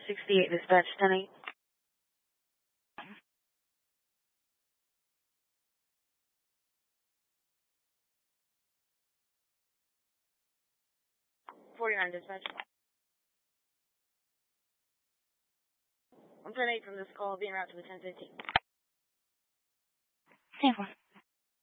68 dispatch 10-8. .49 dispatch. I'm 10-8 from this call, being routed to the 10-15. 10-4.